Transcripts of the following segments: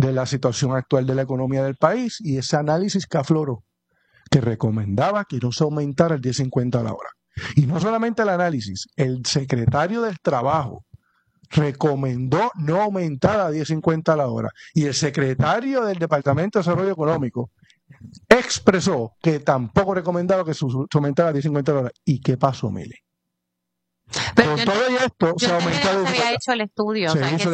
de la situación actual de la economía del país y ese análisis que afloró, que recomendaba que no se aumentara el 10.50 a la hora. Y no solamente el análisis, el secretario del Trabajo recomendó no aumentar a 10.50 a la hora. Y el secretario del Departamento de Desarrollo Económico expresó que tampoco recomendaba que se aumentara a 10.50 a la hora. ¿Y qué pasó, Mili? Pero con todo esto se ha aumentado. Se había hecho el estudio. Se hizo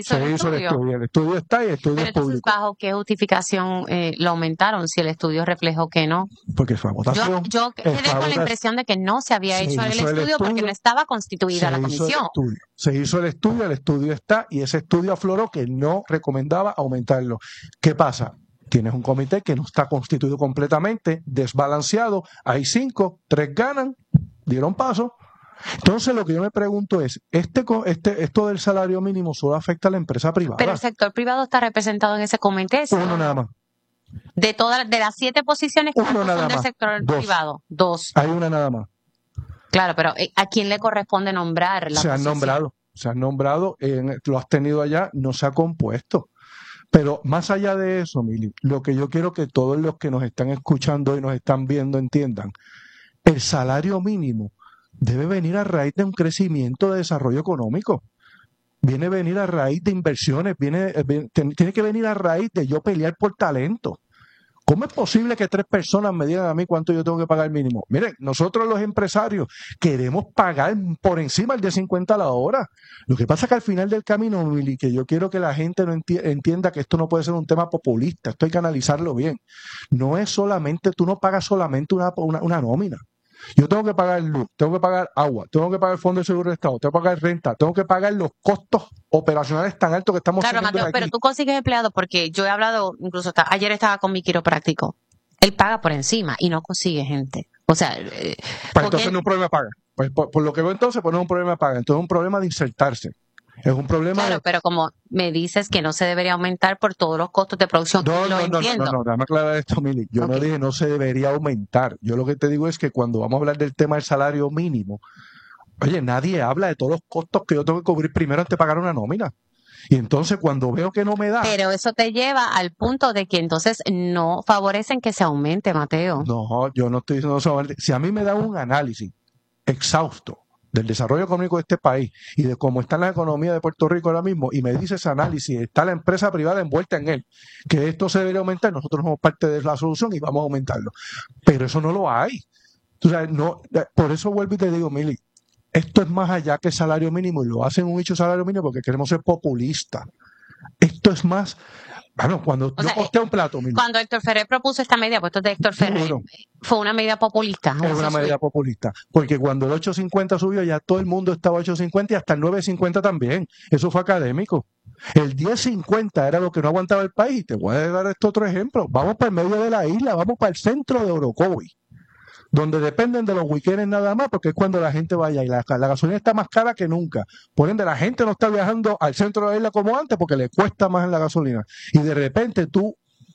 el estudio. El estudio está y el estudio es público. ¿Bajo qué justificación lo aumentaron si el estudio reflejó que no? Porque fue a votación. Yo quedé con la impresión de que no se había hecho el estudio porque no estaba constituida la comisión. Se hizo el estudio está y ese estudio afloró que no recomendaba aumentarlo. ¿Qué pasa? Tienes un comité que no está constituido completamente, desbalanceado, hay 5, 3 ganan, dieron paso. Entonces lo que yo me pregunto es, esto del salario mínimo solo afecta a la empresa privada. Pero el sector privado está representado en ese comité. Uno nada más. De las 7 posiciones que son del sector privado, 2. Hay una nada más. Claro, pero ¿a quién le corresponde nombrar la posición? Se han nombrado, lo has tenido allá, no se ha compuesto. Pero más allá de eso, Mili, lo que yo quiero que todos los que nos están escuchando y nos están viendo entiendan, el salario mínimo debe venir a raíz de un crecimiento de desarrollo económico. Viene a venir a raíz de inversiones, tiene que venir a raíz de yo pelear por talento. ¿Cómo es posible que 3 personas me digan a mí cuánto yo tengo que pagar mínimo? Miren, nosotros los empresarios queremos pagar por encima del 10.50 a la hora. Lo que pasa es que al final del camino, Mili, que yo quiero que la gente no entienda que esto no puede ser un tema populista, esto hay que analizarlo bien. No es solamente, tú no pagas solamente una nómina. Yo tengo que pagar luz, tengo que pagar agua, tengo que pagar el Fondo de Seguro del Estado, tengo que pagar renta, tengo que pagar los costos operacionales tan altos que estamos teniendo Mateo, aquí. Pero tú consigues empleados porque yo he hablado, incluso ayer estaba con mi quiropráctico. Él paga por encima y no consigue gente. O sea, pues entonces no es un problema de pagar. Pues por lo que veo entonces, pues no es un problema de pagar. Entonces es un problema de insertarse. Es un problema. Claro, pero como me dices que no se debería aumentar por todos los costos de producción, No, entiendo. déjame aclarar esto, Mili. Yo no dije no se debería aumentar. Yo lo que te digo es que cuando vamos a hablar del tema del salario mínimo, oye, nadie habla de todos los costos que yo tengo que cubrir primero antes de pagar una nómina. Y entonces cuando veo que no me da... Pero eso te lleva al punto de que entonces no favorecen que se aumente, Mateo. No, yo no estoy diciendo eso. Si a mí me da un análisis exhausto del desarrollo económico de este país y de cómo está la economía de Puerto Rico ahora mismo, y me dice ese análisis, está la empresa privada envuelta en él, que esto se debería aumentar, nosotros somos parte de la solución y vamos a aumentarlo. Pero eso no lo hay. Tú sabes, por eso vuelvo y te digo, Mili, esto es más allá que el salario mínimo, y lo hacen un hecho salario mínimo porque queremos ser populistas. Esto es más... Bueno, cuando yo costé un plato, Mili. Cuando Héctor Ferrer propuso esta medida, pues esto es de Héctor Ferrer, fue una medida populista. Es una medida populista, porque cuando el 8.50 subió ya todo el mundo estaba 8.50 y hasta el 9.50 también. Eso fue académico. El 10.50 era lo que no aguantaba el país. Te voy a dar este otro ejemplo. Vamos para el medio de la isla, vamos para el centro de Orocovi, donde dependen de los weekends nada más, porque es cuando la gente vaya y la gasolina está más cara que nunca. Por ende, la gente no está viajando al centro de la isla como antes porque le cuesta más en la gasolina. Y de repente tú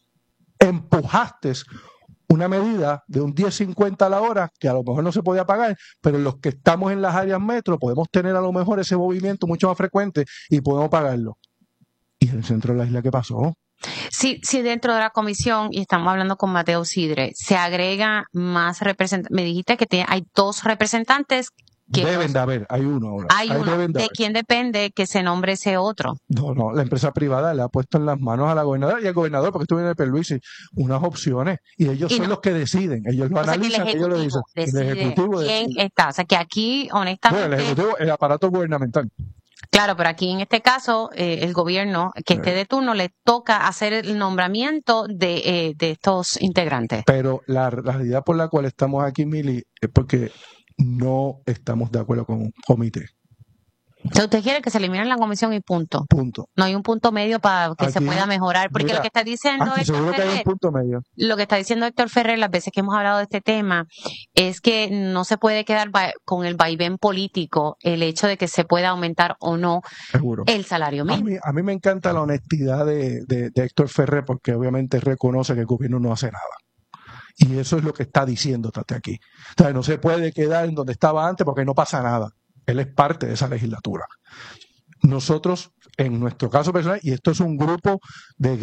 empujaste una medida de un 10.50 a la hora que a lo mejor no se podía pagar, pero los que estamos en las áreas metro podemos tener a lo mejor ese movimiento mucho más frecuente y podemos pagarlo. ¿Y en el centro de la isla qué pasó? Sí, dentro de la comisión, y estamos hablando con Mateo Sidre, se agrega más representantes. Me dijiste que hay 2 representantes. Deben de haber, hay uno ahora. Hay uno. ¿De quién depende que se nombre ese otro? No, la empresa privada le ha puesto en las manos a la gobernadora y al gobernador, porque estuvo en el Pierluisi, unas opciones, y ellos son los que deciden, ellos lo analizan, ellos lo dicen. El ejecutivo ¿quién está? O sea, que aquí, honestamente... Bueno, el ejecutivo, el aparato gubernamental. Claro, pero aquí en este caso, el gobierno que esté de turno le toca hacer el nombramiento de estos integrantes. Pero la realidad por la cual estamos aquí, Mili, es porque no estamos de acuerdo con un comité. O sea, usted quiere que se elimine la comisión y punto. Punto. No hay un punto medio para que se pueda mejorar, porque lo que está diciendo seguro que hay un punto medio. Lo que está diciendo Héctor Ferrer las veces que hemos hablado de este tema es que no se puede quedar con el vaivén político el hecho de que se pueda aumentar o no el salario mínimo. A mí me encanta la honestidad de Héctor Ferrer, porque obviamente reconoce que el gobierno no hace nada. Y eso es lo que está diciendo hasta aquí. O sea, no se puede quedar en donde estaba antes porque no pasa nada. Él es parte de esa legislatura. Nosotros, en nuestro caso personal, y esto es un grupo de